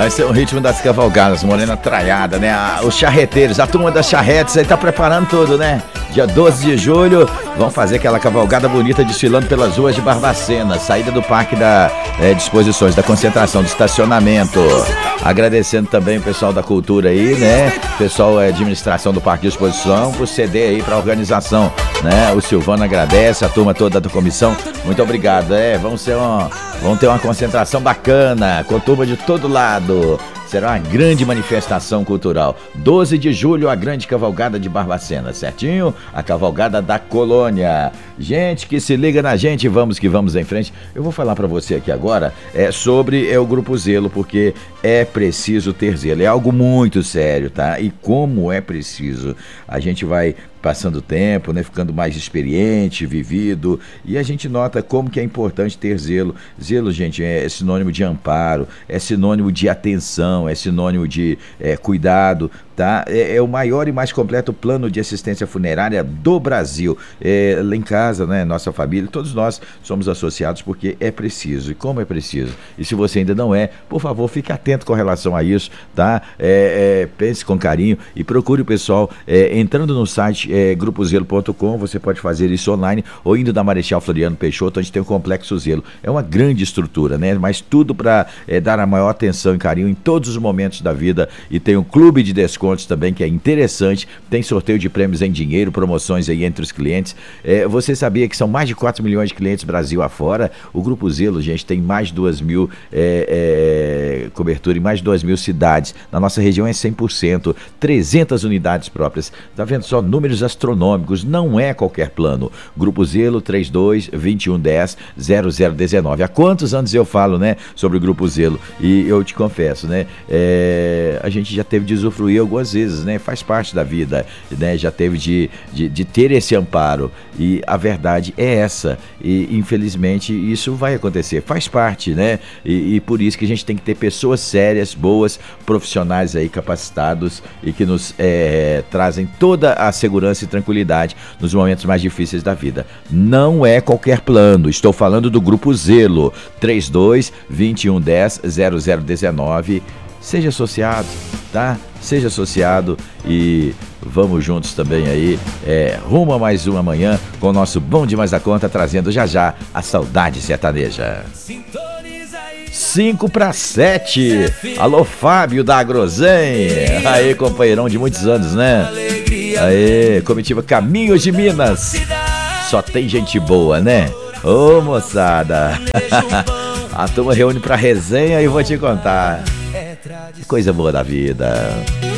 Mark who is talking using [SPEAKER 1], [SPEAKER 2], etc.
[SPEAKER 1] Esse é o ritmo das cavalgadas, Morena Traiada, né? Os charreteiros, a turma das charretes aí tá preparando tudo, né? Dia 12 de julho, vão fazer aquela cavalgada bonita desfilando pelas ruas de Barbacena, saída do Parque da Disposições, da concentração, do estacionamento. Agradecendo também o pessoal da cultura aí, né? Pessoal administração do Parque de Exposição, por ceder aí pra organização, né? O Silvano agradece, a turma toda da comissão, muito obrigado. Vamos ter uma concentração bacana, com turma de todo lado. Será uma grande manifestação cultural. 12 de julho, a grande cavalgada de Barbacena, certinho? A cavalgada da colônia. Gente que se liga na gente, vamos que vamos em frente. Eu vou falar para você aqui agora sobre o Grupo Zelo, porque é preciso ter zelo. É algo muito sério, tá? E como é preciso, a gente vai passando o tempo, né, ficando mais experiente, vivido, e a gente nota como que é importante ter zelo. Zelo, gente, é sinônimo de amparo, é sinônimo de atenção, é sinônimo de cuidado, tá? É o maior e mais completo plano de assistência funerária do Brasil. Lá em casa, né, nossa família, todos nós somos associados porque é preciso. E como é preciso? E se você ainda não por favor, fique atento com relação a isso, tá? Pense com carinho e procure o pessoal entrando no site grupozelo.com, você pode fazer isso online ou indo da Marechal Floriano Peixoto, onde tem o Complexo Zelo. É uma grande estrutura, né? Mas tudo para dar a maior atenção e carinho em todos os momentos da vida. E tem um clube de descontos também que é interessante, tem sorteio de prêmios em dinheiro, promoções aí entre os clientes. Você sabia que são mais de 4 milhões de clientes Brasil afora? O Grupo Zelo, gente, tem mais de 2 mil cobertura em mais de 2 mil cidades. Na nossa região é 100%, 300 unidades próprias. Tá vendo só? Números astronômicos, não é qualquer plano. Grupo Zelo 32-2110-0019. Há quantos anos eu falo, né, sobre o Grupo Zelo? E eu te confesso, né, a gente já teve de usufruir algumas vezes, né, faz parte da vida, né, já teve de ter esse amparo, e a verdade é essa, e infelizmente isso vai acontecer, faz parte, né, e por isso que a gente tem que ter pessoas sérias, boas, profissionais aí capacitados e que nos trazem toda a segurança e tranquilidade nos momentos mais difíceis da vida. Não é qualquer plano, estou falando do Grupo Zelo, 32-2110-0019. Seja associado, tá? Seja associado e vamos juntos também aí, rumo a mais uma manhã com o nosso Bom Demais da Conta, trazendo já a saudade sertaneja. 5:07. Alô, Fábio da Agrozen. Aí, companheirão de muitos anos, né? Aí, comitiva Caminhos de Minas. Só tem gente boa, né? Ô, moçada. A turma reúne pra resenha e vou te contar. Que coisa boa da vida.